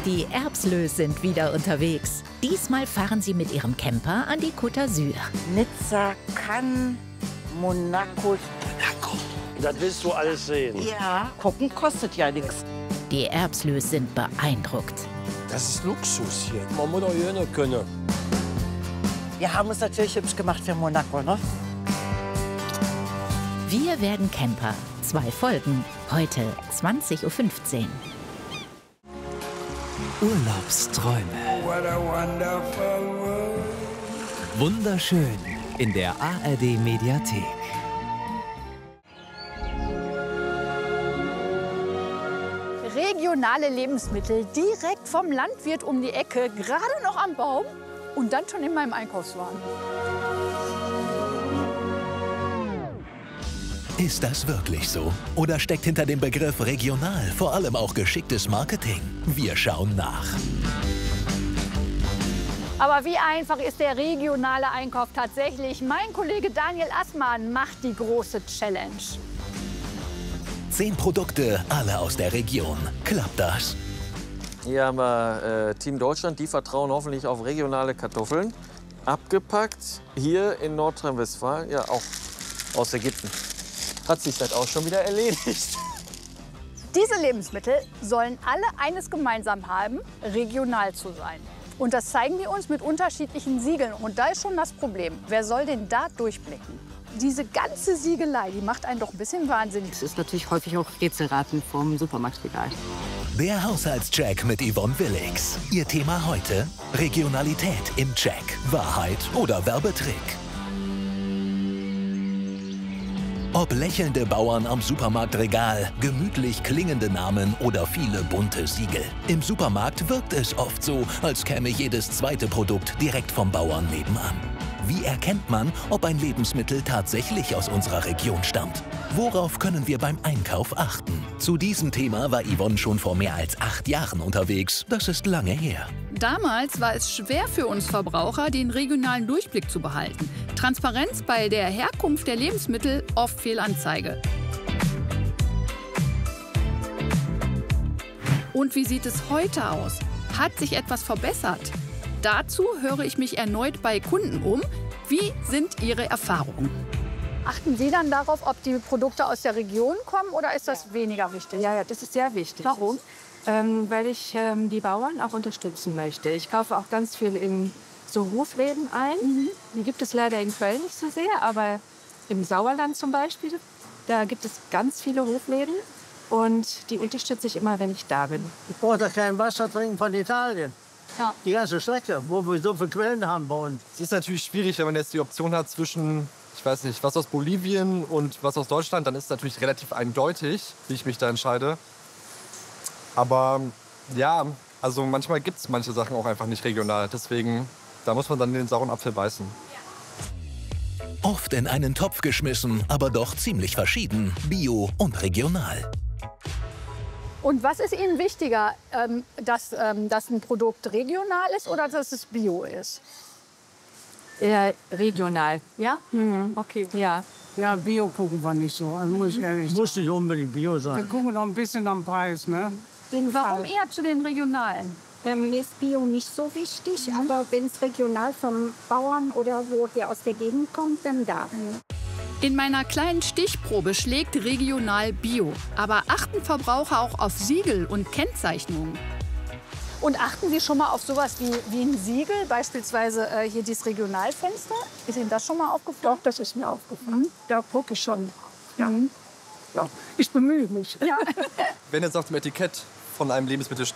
Die Erbslös sind wieder unterwegs. Diesmal fahren sie mit ihrem Camper an die Côte d'Azur. Nizza, Cannes, Monaco. Das willst du alles sehen. Ja, gucken kostet ja nichts. Die Erbslös sind beeindruckt. Das ist Luxus hier. Man muss doch hier nicht können. Wir haben uns natürlich hübsch gemacht für Monaco, ne? Wir werden Camper. 2 Folgen. Heute 20:15 Uhr. Urlaubsträume. Wunderschön in der ARD Mediathek. Regionale Lebensmittel direkt vom Landwirt um die Ecke, gerade noch am Baum und dann schon in meinem Einkaufswagen. Ist das wirklich so? Oder steckt hinter dem Begriff regional vor allem auch geschicktes Marketing? Wir schauen nach. Aber wie einfach ist der regionale Einkauf tatsächlich? Mein Kollege Daniel Assmann macht die große Challenge. 10 Produkte, alle aus der Region. Klappt das? Hier haben wir Team Deutschland, die vertrauen hoffentlich auf regionale Kartoffeln. Abgepackt hier in Nordrhein-Westfalen, ja auch aus Ägypten. Hat sich das auch schon wieder erledigt. Diese Lebensmittel sollen alle eines gemeinsam haben, regional zu sein. Und das zeigen die uns mit unterschiedlichen Siegeln. Und da ist schon das Problem. Wer soll denn da durchblicken? Diese ganze Siegelei, die macht einen doch ein bisschen wahnsinnig. Es ist natürlich häufig auch Rätselraten vom Supermarktregal. Der Haushaltscheck mit Yvonne Willix. Ihr Thema heute? Regionalität im Check. Wahrheit oder Werbetrick? Ob lächelnde Bauern am Supermarktregal, gemütlich klingende Namen oder viele bunte Siegel. Im Supermarkt wirkt es oft so, als käme jedes zweite Produkt direkt vom Bauern nebenan. Wie erkennt man, ob ein Lebensmittel tatsächlich aus unserer Region stammt? Worauf können wir beim Einkauf achten? Zu diesem Thema war Yvonne schon vor mehr als 8 Jahren unterwegs. Das ist lange her. Damals war es schwer für uns Verbraucher, den regionalen Durchblick zu behalten. Transparenz bei der Herkunft der Lebensmittel oft Fehlanzeige. Und wie sieht es heute aus? Hat sich etwas verbessert? Dazu höre ich mich erneut bei Kunden um. Wie sind ihre Erfahrungen? Achten Sie dann darauf, ob die Produkte aus der Region kommen oder ist das weniger wichtig? Ja, das ist sehr wichtig. Warum? Weil ich die Bauern auch unterstützen möchte. Ich kaufe auch ganz viel in so Hofläden ein. Die gibt es leider in Köln nicht so sehr, aber im Sauerland zum Beispiel, da gibt es ganz viele Hofläden und die unterstütze ich immer, wenn ich da bin. Ich brauche doch kein Wasser trinken von Italien. Ja. Die ganze Strecke, wo wir so viele Quellen haben bei uns. Es ist natürlich schwierig, wenn man jetzt die Option hat zwischen, ich weiß nicht, was aus Bolivien und was aus Deutschland, dann ist es natürlich relativ eindeutig, wie ich mich da entscheide. Aber ja, also manchmal gibt es manche Sachen auch einfach nicht regional. Deswegen, da muss man dann den sauren Apfel beißen. Oft in einen Topf geschmissen, aber doch ziemlich verschieden. Bio und regional. Und was ist Ihnen wichtiger, dass ein Produkt regional ist oder dass es bio ist? Eher regional. Ja? Okay. Ja. Ja, Bio gucken wir nicht so, also muss ich ehrlich sagen. Muss nicht unbedingt Bio Wir sein. gucken noch ein bisschen am Preis, ne? Warum eher zu den regionalen? Mir ist Bio nicht so wichtig, aber wenn es regional vom Bauern oder wo der aus der Gegend kommt, dann da. In meiner kleinen Stichprobe schlägt regional Bio. Aber achten Verbraucher auch auf Siegel und Kennzeichnungen? Und achten Sie schon mal auf sowas wie ein Siegel, beispielsweise hier dieses Regionalfenster? Ist Ihnen das schon mal aufgefallen? Doch, das ist mir aufgefallen. Da gucke ich schon. Ja. Ja, ich bemühe mich. Ja. Wenn jetzt auf dem Etikett von einem Lebensmittel